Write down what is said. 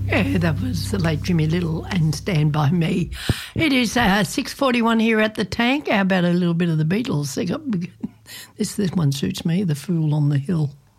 Yeah, that was the late Jimmy Little and Stand By Me. It is 6:41 here at the Tank. How about a little bit of the Beatles? This one suits me, The Fool on the Hill.